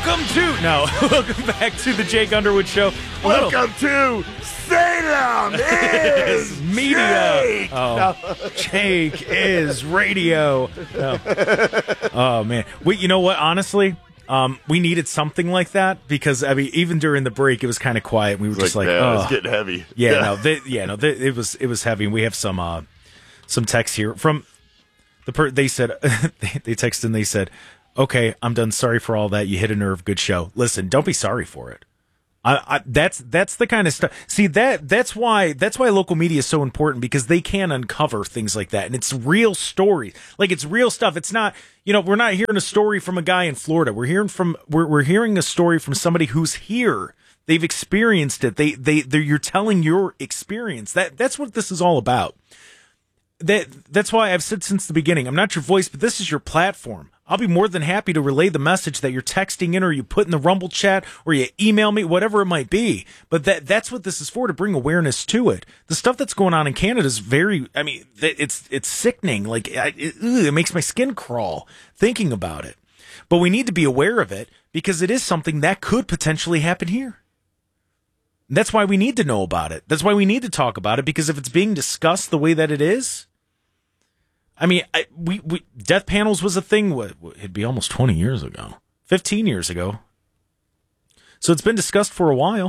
Welcome back to the Jake Underwood Show. Welcome to Salem is Media. Jake. Jake is radio. No. Oh man, you know what? Honestly, we needed something like that because I mean, even during the break, it was kind of quiet. We were just like, yeah, oh, it's getting heavy. It was heavy. And we have some text here from they said they texted and they said, "Okay, I'm done. Sorry for all that. You hit a nerve. Good show. Listen, don't be sorry for it." That's the kind of stuff. See, that's why local media is so important, because they can uncover things like that, and it's real stories. Like, it's real stuff. It's not, we're not hearing a story from a guy in Florida. We're hearing a story from somebody who's here. They've experienced it. You're telling your experience. That's what this is all about. That's why I've said since the beginning, I'm not your voice, but this is your platform. I'll be more than happy to relay the message that you're texting in, or you put in the Rumble chat, or you email me, whatever it might be. But that's what this is for, to bring awareness to it. The stuff that's going on in Canada is it's sickening. Like, it makes my skin crawl thinking about it. But we need to be aware of it, because it is something that could potentially happen here. That's why we need to know about it. That's why we need to talk about it, because if it's being discussed the way that it is, I mean, death panels was a thing. It'd be almost 20 years ago, 15 years ago. So it's been discussed for a while.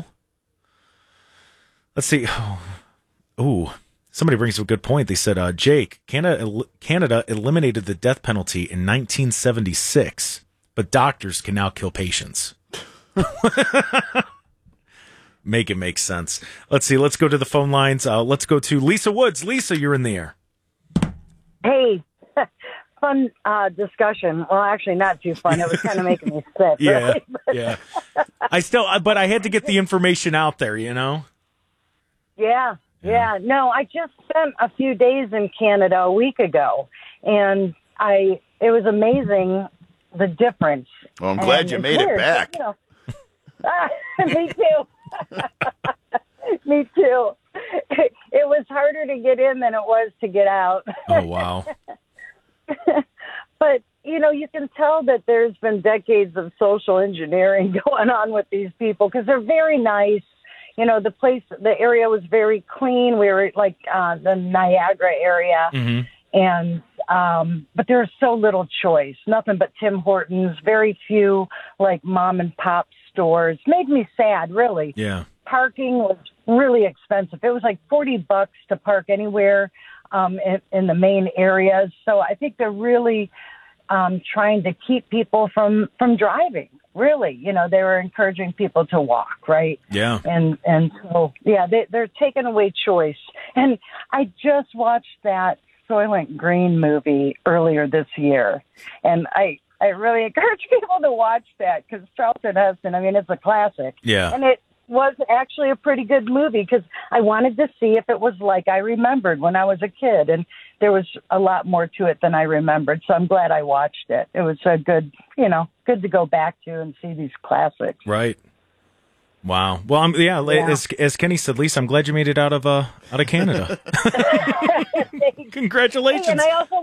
Let's see. Oh, somebody brings up a good point. They said, Jake, Canada eliminated the death penalty in 1976, but doctors can now kill patients. Make it make sense. Let's see. Let's go to the phone lines. Let's go to Lisa Woods. Lisa, you're in the air. Hey, fun discussion. Well, actually, not too fun. It was kind of making me sick. Yeah, really. yeah. But I had to get the information out there, Yeah. No, I just spent a few days in Canada a week ago, and it was amazing, the difference. Well, I'm glad you made it back. Me too. Me too. It was harder to get in than it was to get out. Oh, wow. But, you can tell that there's been decades of social engineering going on with these people, because they're very nice. The area was very clean. We were like the Niagara area. Mm-hmm. And, but there's so little choice, nothing but Tim Hortons, very few like mom and pop stores. Made me sad, really. Yeah. Parking was really expensive. It was like $40 to park anywhere in the main areas. So I think they're really trying to keep people from driving. Really, they were encouraging people to walk, right? Yeah. And so they're taking away choice. And I just watched that Soylent Green movie earlier this year, and I really encourage people to watch that, because Charlton Heston, it's a classic. Yeah. And it was actually a pretty good movie, because I wanted to see if it was like I remembered when I was a kid, and there was a lot more to it than I remembered. So I'm glad I watched it. It was a good to go back to and see these classics. Right. Wow. Well, as Kenny said, Lisa, I'm glad you made it out of Canada. Congratulations. Hey, and I also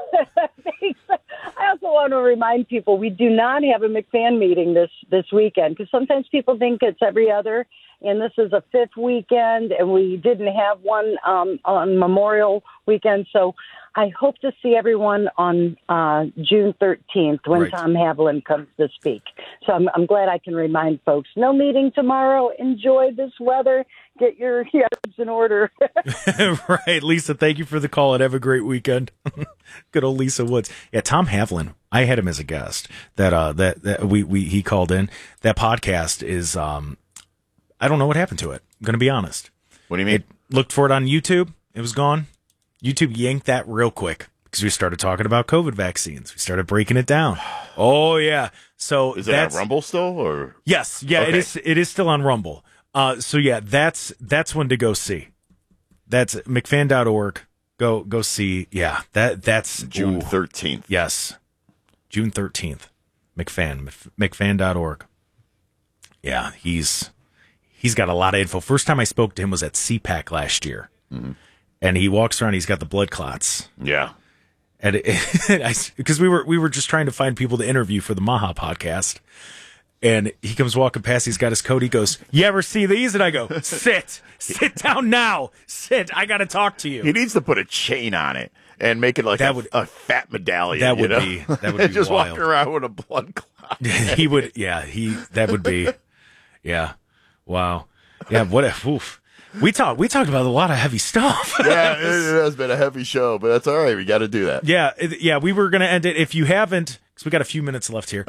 want to remind people, we do not have a McFan meeting this weekend, because sometimes people think it's every other, and this is a fifth weekend, and we didn't have one on Memorial Weekend. So I hope to see everyone on June 13th when Tom Haviland comes to speak. So I'm glad I can remind folks, no meeting tomorrow. Enjoy this weather. Get your yards in order. Right. Lisa, thank you for the call, and have a great weekend. Good old Lisa Woods. Yeah, Tom Haviland, I had him as a guest he called in. That podcast is, I don't know what happened to it. I'm going to be honest. What do you mean? Looked for it on YouTube. It was gone. YouTube yanked that real quick, because we started talking about COVID vaccines. We started breaking it down. Oh, yeah. So is it on Rumble still, or? Yes. Yeah, okay. It is still on Rumble. So yeah, that's one to go see. That's McFan.org. Go see. Yeah, that's June 13th. Yes. June 13th. McFan.org. Yeah, he's got a lot of info. First time I spoke to him was at CPAC last year. Mm-hmm. And he walks around, he's got the blood clots. Yeah. And because we were just trying to find people to interview for the Maha podcast. And he comes walking past. He's got his coat. He goes, "You ever see these?" And I go, "Sit down now. Sit. I got to talk to you." He needs to put a chain on it and make it like a fat medallion. That would be just wild. walking around with a blood clot. He would. Yeah. That would be. Yeah. Wow. Yeah. What if? Oof. We talked about a lot of heavy stuff. Yeah, it has been a heavy show, but that's all right. We got to do that. Yeah. We were going to end it. If you haven't, because we got a few minutes left here.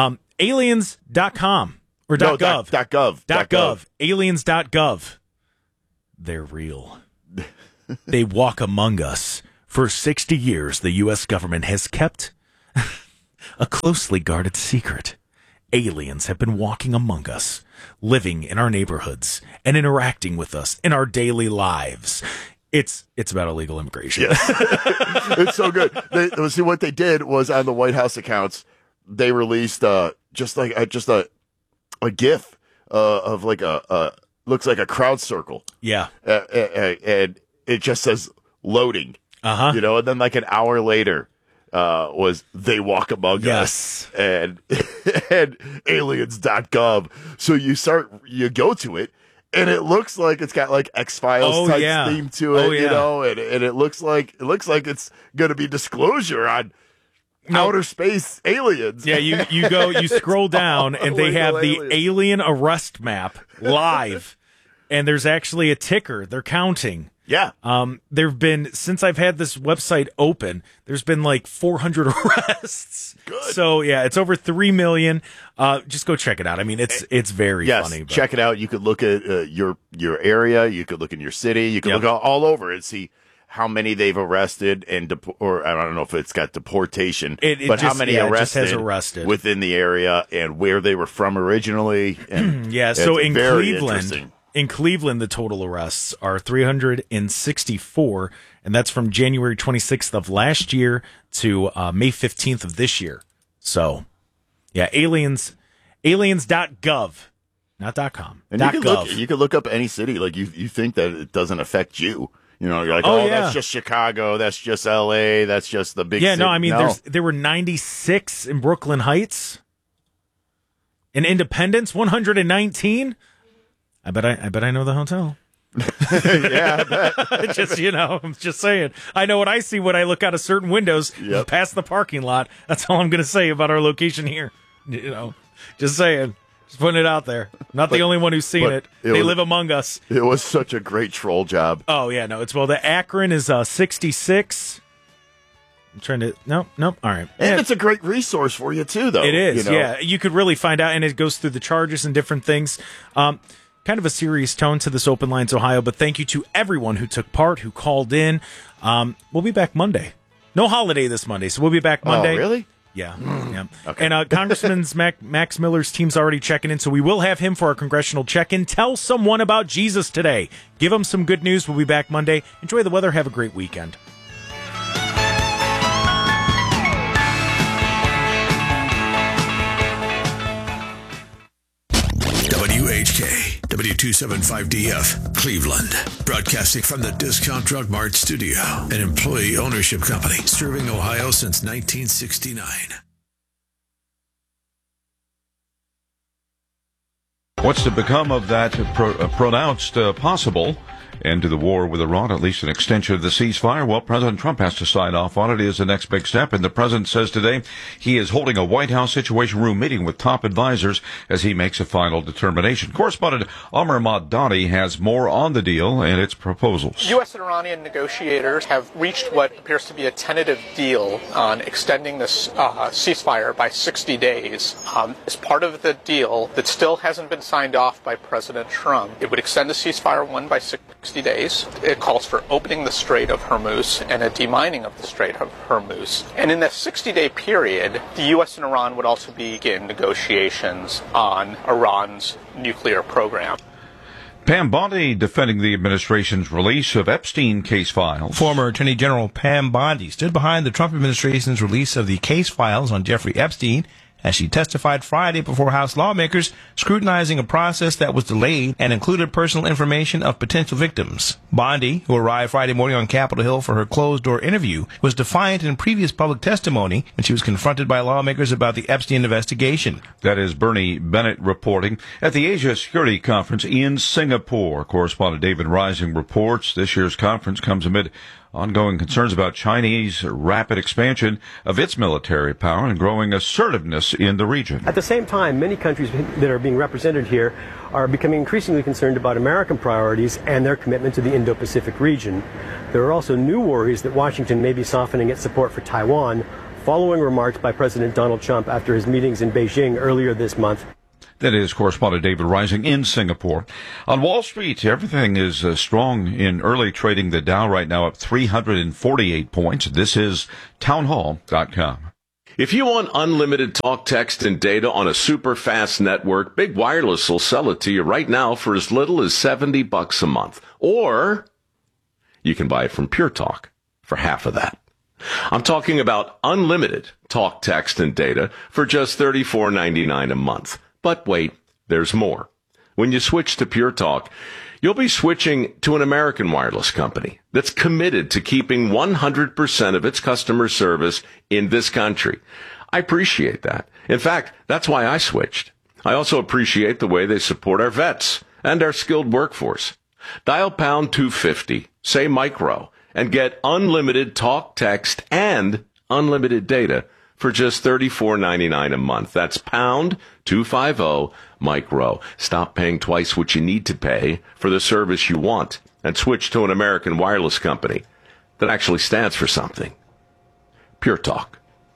Aliens.com or No, .gov. .gov. Aliens.gov. They're real. They walk among us. For 60 years, the U.S. government has kept a closely guarded secret. Aliens have been walking among us, living in our neighborhoods, and interacting with us in our daily lives. It's about illegal immigration. Yes. It's so good. See, what they did was on the White House accounts, they released just a GIF of like looks like a crowd circle. Yeah. And it just says loading. Uh-huh. You know, and then like an hour later was they walk among Yes. us and aliens.gov. So you go to it and it looks like it's got like X-Files type theme to it, you know, and it looks like it's going to be disclosure on outer space aliens. Yeah, you scroll down and they have the alien arrest map live. And there's actually a ticker. They're counting. Yeah. There've been, since I've had this website open, there's been like 400 arrests. Good. So yeah, it's over 3 million. Just go check it out. I mean, it's very funny. But check it out. You could look at your area. You could look in your city. You could look all over and see how many they've arrested or I don't know if it's got deportation, but how many arrested within the area and where they were from originally. And yeah. So in Cleveland, the total arrests are 364, and that's from January 26th of last year to May 15th of this year. So, yeah, aliens.gov, not .com. And you could look up any city. Like you think that it doesn't affect you. You know, you're like, that's just Chicago, that's just L.A., that's just the big city. No, I mean, there were 96 in Brooklyn Heights. In Independence, 119. I bet I know the hotel. Yeah, I bet. I'm just saying. I know what I see when I look out of certain windows past the parking lot. That's all I'm going to say about our location here. Just saying. Just putting it out there. Not the only one who's seen it. They live among us. It was such a great troll job. Oh, yeah, no. The Akron is 66. I'm trying to... Nope. All right. And it's a great resource for you, too, though. It is, yeah. You could really find out, and it goes through the charges and different things. Kind of a serious tone to this Open Lines Ohio, but thank you to everyone who took part, who called in. We'll be back Monday. No holiday this Monday, so we'll be back Monday. Oh, really? Yeah. Okay. And Congressman Max Miller's team's already checking in, so we will have him for our congressional check-in. Tell someone about Jesus today. Give them some good news. We'll be back Monday. Enjoy the weather. Have a great weekend. WHK, W275DF, Cleveland. Broadcasting from the Discount Drug Mart studio, an employee ownership company serving Ohio since 1969. What's to become of that pronounced possible end to the war with Iran, at least an extension of the ceasefire? Well, President Trump has to sign off on it. It is the next big step, and the president says today he is holding a White House Situation Room meeting with top advisors as he makes a final determination. Correspondent Amr Madani has more on the deal and its proposals. U.S. and Iranian negotiators have reached what appears to be a tentative deal on extending this ceasefire by 60 days. As part of the deal that still hasn't been signed off by President Trump, it would extend the ceasefire by 60 days. It calls for opening the Strait of Hormuz and a demining of the Strait of Hormuz. And in that 60-day period, the U.S. and Iran would also begin negotiations on Iran's nuclear program. Pam Bondi defending the administration's release of Epstein case files. Former Attorney General Pam Bondi stood behind the Trump administration's release of the case files on Jeffrey Epstein as she testified Friday before House lawmakers scrutinizing a process that was delayed and included personal information of potential victims. Bondi, who arrived Friday morning on Capitol Hill for her closed-door interview, was defiant in previous public testimony when she was confronted by lawmakers about the Epstein investigation. That is Bernie Bennett reporting. At the Asia Security Conference in Singapore, correspondent David Rising reports this year's conference comes amid ongoing concerns about Chinese rapid expansion of its military power and growing assertiveness in the region. At the same time, many countries that are being represented here are becoming increasingly concerned about American priorities and their commitment to the Indo-Pacific region. There are also new worries that Washington may be softening its support for Taiwan, following remarks by President Donald Trump after his meetings in Beijing earlier this month. That is correspondent David Rising in Singapore. On Wall Street, everything is strong in early trading. The Dow right now up 348 points. This is townhall.com. If you want unlimited talk, text, and data on a super fast network, Big Wireless will sell it to you right now for as little as $70 a month. Or you can buy it from Pure Talk for half of that. I'm talking about unlimited talk, text, and data for just $34.99 a month. But wait, there's more. When you switch to Pure Talk, you'll be switching to an American wireless company that's committed to keeping 100% of its customer service in this country. I appreciate that. In fact, that's why I switched. I also appreciate the way they support our vets and our skilled workforce. Dial pound 250, say micro, and get unlimited talk, text, and unlimited data for just $34.99 a month. That's pound 250 micro. Stop paying twice what you need to pay for the service you want and switch to an American wireless company that actually stands for something. Pure Talk.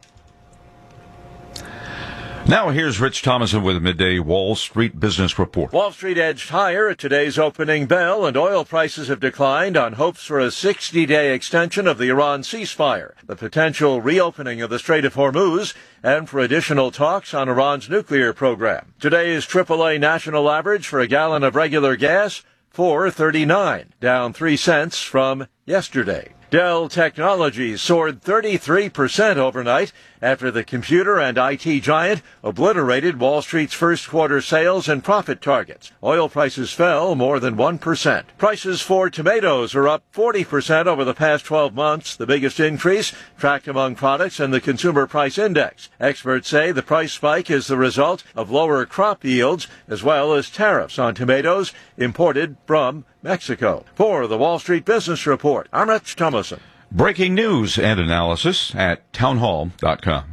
Now here's Rich Thomason with a midday Wall Street Business Report. Wall Street edged higher at today's opening bell, and oil prices have declined on hopes for a 60-day extension of the Iran ceasefire, the potential reopening of the Strait of Hormuz, and for additional talks on Iran's nuclear program. Today's AAA national average for a gallon of regular gas, $4.39, down 3 cents from yesterday. Dell Technologies soared 33% overnight after the computer and IT giant obliterated Wall Street's first quarter sales and profit targets. Oil prices fell more than 1%. Prices for tomatoes are up 40% over the past 12 months, the biggest increase tracked among products in the Consumer Price Index. Experts say the price spike is the result of lower crop yields as well as tariffs on tomatoes imported from Mexico. For the Wall Street Business Report, I'm Rich Thomason. Breaking news and analysis at townhall.com.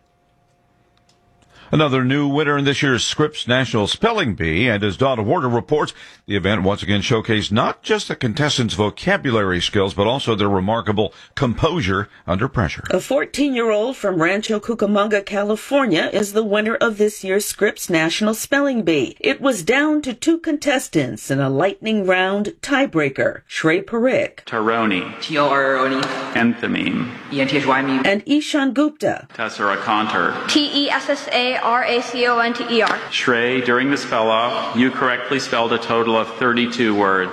Another new winner in this year's Scripps National Spelling Bee, and as Donna Warder reports, the event once again showcased not just the contestants' vocabulary skills, but also their remarkable composure under pressure. A 14-year-old from Rancho Cucamonga, California, is the winner of this year's Scripps National Spelling Bee. It was down to 2 contestants in a lightning round tiebreaker. Shrey Parikh. Taroni. T-O-R-O-N-E. Enthameme. E-N-T-H-Y-M-E. And Ishan Gupta. Tesseraconter. T-E-S-S-A-R-A-C-O-N-T-E-R. Shrey, during the spell-off, you correctly spelled a total of 32 words.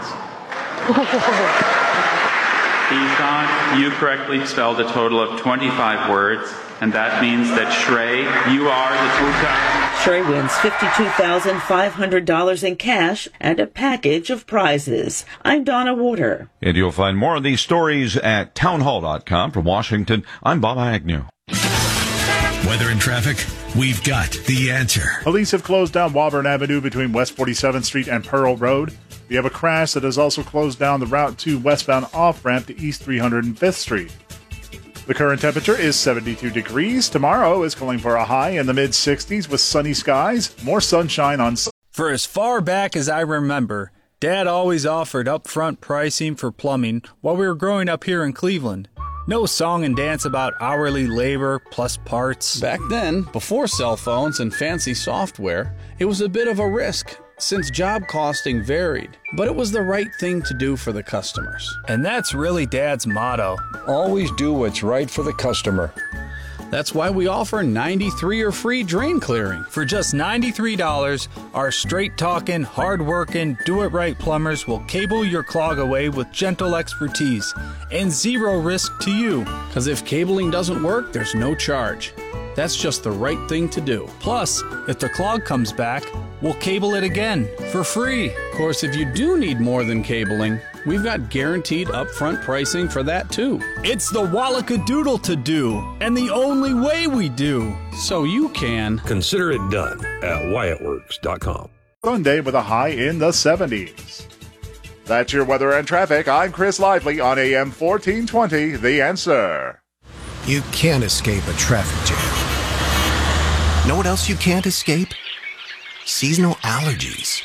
Ishan, you correctly spelled a total of 25 words, and that means that Shrey, you are the two-time. Shrey wins $52,500 in cash and a package of prizes. I'm Donna Warder. And you'll find more of these stories at townhall.com. From Washington, I'm Bob Agnew. Weather and traffic, we've got the answer. Police have closed down Woburn Avenue between West 47th Street and Pearl Road. We have a crash that has also closed down the Route 2 westbound off-ramp to East 305th Street. The current temperature is 72 degrees. Tomorrow is calling for a high in the mid-60s with sunny skies, more sunshine on... For as far back as I remember, Dad always offered upfront pricing for plumbing while we were growing up here in Cleveland. No song and dance about hourly labor plus parts. Back then, before cell phones and fancy software, it was a bit of a risk since job costing varied. But it was the right thing to do for the customers. And that's really Dad's motto. Always do what's right for the customer. That's why we offer 93 free drain clearing. For just $93, our straight-talking, hard-working, do-it-right plumbers will cable your clog away with gentle expertise and zero risk to you. Because if cabling doesn't work, there's no charge. That's just the right thing to do. Plus, if the clog comes back, we'll cable it again for free. Of course, if you do need more than cabling, we've got guaranteed upfront pricing for that too. It's the Wallacadoodle to do, and the only way we do. So you can consider it done at WyattWorks.com. Sunday with a high in the 70s. That's your weather and traffic. I'm Chris Lively on AM 1420, The Answer. You can't escape a traffic jam. Know what else you can't escape? Seasonal allergies.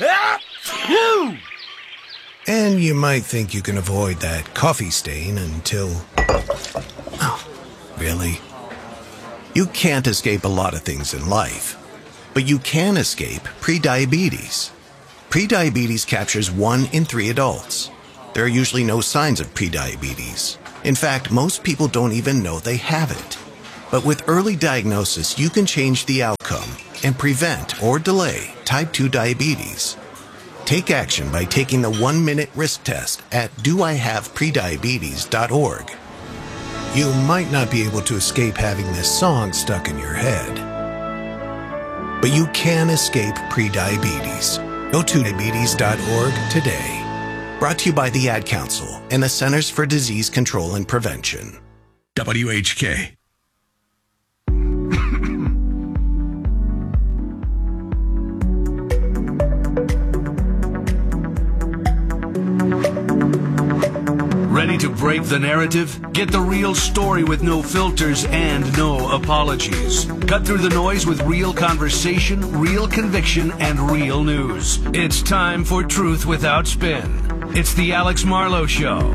And you might think you can avoid that coffee stain until... Oh, really? You can't escape a lot of things in life, but you can escape prediabetes. Prediabetes captures 1 in 3 adults. There are usually no signs of prediabetes. In fact, most people don't even know they have it. But with early diagnosis, you can change the outcome and prevent or delay type 2 diabetes. Take action by taking the 1-minute risk test at doihaveprediabetes.org. You might not be able to escape having this song stuck in your head, but you can escape prediabetes. Go to diabetes.org today. Brought to you by the Ad Council and the Centers for Disease Control and Prevention. WHK. Ready to break the narrative? Get the real story with no filters and no apologies. Cut through the noise with real conversation, real conviction, and real news. It's time for Truth Without Spin. It's the Alex Marlowe Show.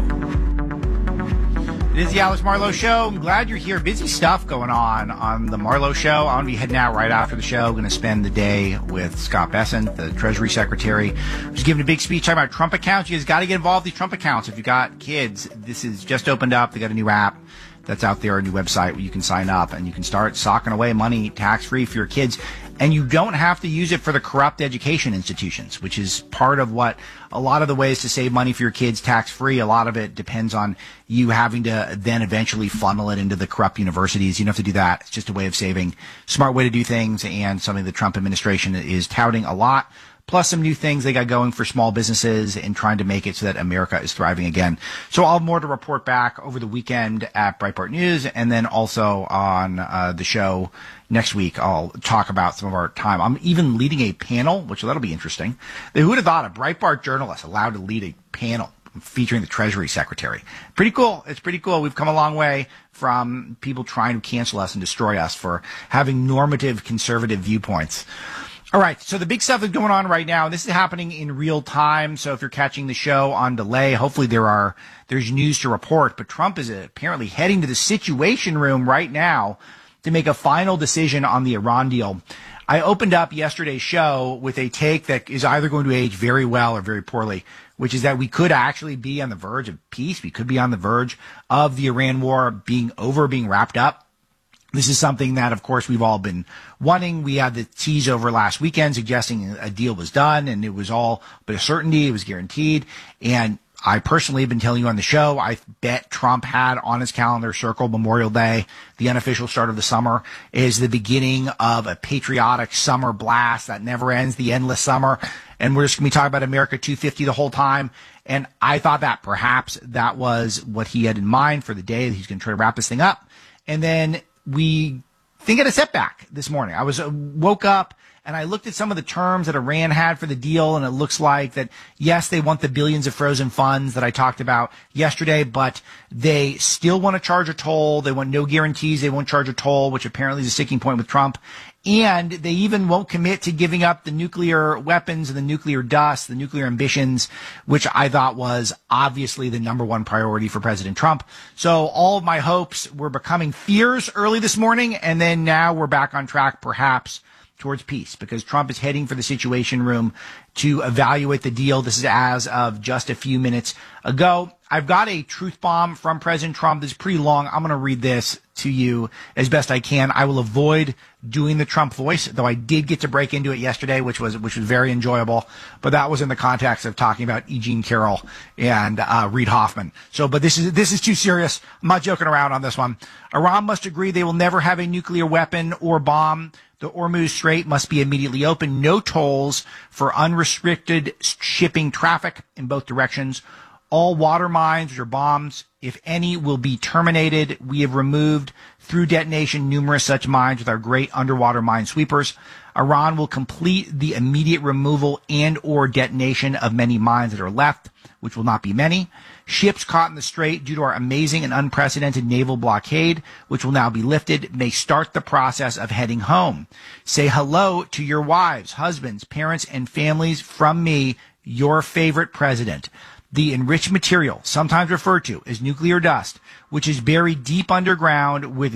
It is the Alex Marlowe Show. I'm glad you're here. Busy stuff going on the Marlowe Show. I'm going to be heading out right after the show. Going to spend the day with Scott Bessent, the Treasury Secretary, who's giving a big speech talking about Trump accounts. You guys got to get involved with these Trump accounts. If you got kids, this is just opened up. They got a new app that's out there, a new website where you can sign up and you can start socking away money tax-free for your kids. And you don't have to use it for the corrupt education institutions, which is part of what a lot of the ways to save money for your kids tax-free. A lot of it depends on you having to then eventually funnel it into the corrupt universities. You don't have to do that. It's just a way of saving, smart way to do things, and something the Trump administration is touting a lot. Plus some new things they got going for small businesses and trying to make it so that America is thriving again. So I'll have more to report back over the weekend at Breitbart News, and then also on the show next week. I'll talk about some of our time. I'm even leading a panel, which that'll be interesting. Who would have thought a Breitbart journalist allowed to lead a panel featuring the Treasury Secretary? Pretty cool. It's pretty cool. We've come a long way from people trying to cancel us and destroy us for having normative conservative viewpoints. All right, so the big stuff is going on right now. This is happening in real time, so if you're catching the show on delay, hopefully there's news to report. But Trump is apparently heading to the Situation Room right now to make a final decision on the Iran deal. I opened up yesterday's show with a take that is either going to age very well or very poorly, which is that we could actually be on the verge of peace. We could be on the verge of the Iran war being wrapped up. This is something that, of course, we've all been wanting. We had the tease over last weekend suggesting a deal was done, and it was all but a certainty. It was guaranteed. And I personally have been telling you on the show, I bet Trump had on his calendar circled Memorial Day, the unofficial start of the summer, is the beginning of a patriotic summer blast that never ends, the endless summer. And we're just going to be talking about America 250 the whole time. And I thought that perhaps that was what he had in mind for the day that he's going to try to wrap this thing up. And then we think of a setback this morning. I woke up and I looked at some of the terms that Iran had for the deal, and it looks like that, yes, they want the billions of frozen funds that I talked about yesterday, but they still want to charge a toll. They want no guarantees. They won't charge a toll, which apparently is a sticking point with Trump. And they even won't commit to giving up the nuclear weapons and the nuclear dust, the nuclear ambitions, which I thought was obviously the number one priority for President Trump. So all of my hopes were becoming fears early this morning, and then now we're back on track, perhaps, towards peace, because Trump is heading for the Situation Room to evaluate the deal. This is as of just a few minutes ago. I've got a truth bomb from President Trump that's pretty long. I'm going to read this to you as best I can. I will avoid doing the Trump voice, though I did get to break into it yesterday, which was very enjoyable. But that was in the context of talking about E. Jean Carroll and Reid Hoffman. But this is too serious. I'm not joking around on this one. Iran must agree they will never have a nuclear weapon or bomb. The Hormuz Strait must be immediately open. No tolls for unrestricted shipping traffic in both directions. All water mines, which are bombs, if any, will be terminated. We have removed, through detonation, numerous such mines with our great underwater mine sweepers. Iran will complete the immediate removal and or detonation of many mines that are left, which will not be many. Ships caught in the strait due to our amazing and unprecedented naval blockade, which will now be lifted, may start the process of heading home. Say hello to your wives, husbands, parents, and families from me, your favorite president. The enriched material, sometimes referred to as nuclear dust, which is buried deep underground with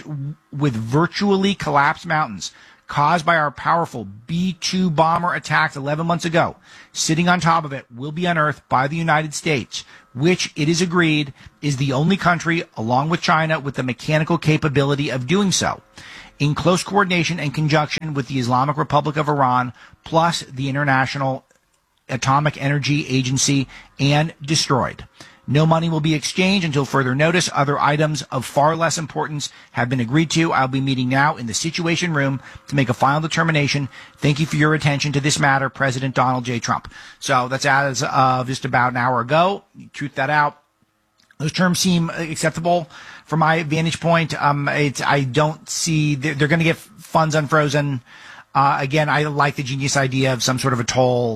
virtually collapsed mountains caused by our powerful B-2 bomber attacks 11 months ago, sitting on top of it, will be unearthed by the United States, which, it is agreed, is the only country, along with China, with the mechanical capability of doing so, in close coordination and conjunction with the Islamic Republic of Iran, plus the International Atomic Energy Agency, and destroyed. No money will be exchanged until further notice. Other items of far less importance have been agreed to. I'll be meeting now in the Situation Room to make a final determination. Thank you for your attention to this matter, President Donald J. Trump. So that's as of just about an hour ago. Truth that out. Those terms seem acceptable from my vantage point. I don't see they're going to get funds unfrozen. Again, I like the genius idea of some sort of a toll